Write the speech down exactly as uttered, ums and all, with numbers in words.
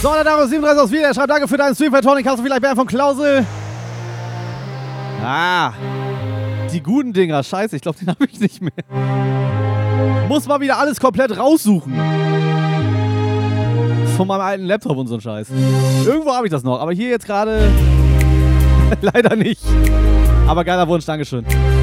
So, der Daro siebenunddreißig aus Wien, er schreibt, danke für deinen Stream, Tonic, hast du vielleicht mehr von Klausel? Ah, die guten Dinger, scheiße, ich glaube, den habe ich nicht mehr. Muss mal wieder alles komplett raussuchen. Von meinem alten Laptop und so ein Scheiß. Irgendwo habe ich das noch, aber hier jetzt gerade leider nicht. Aber geiler Wunsch, Dankeschön.